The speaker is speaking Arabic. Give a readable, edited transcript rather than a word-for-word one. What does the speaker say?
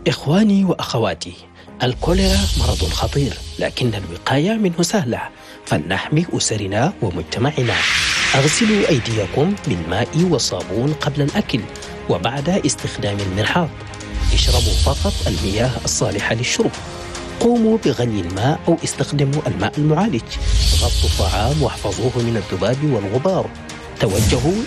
إخواني وأخواتي، الكوليرا مرض خطير، لكن الوقاية منه سهلة، فلنحمي أسرنا ومجتمعنا. أغسلوا أيديكم بالماء والصابون قبل الأكل وبعد استخدام المرحاض. اشربوا فقط المياه الصالحة للشرب. قوموا بغلي الماء أو استخدموا الماء المعالج. غطوا الطعام واحفظوه من الذباب والغبار. توجهوا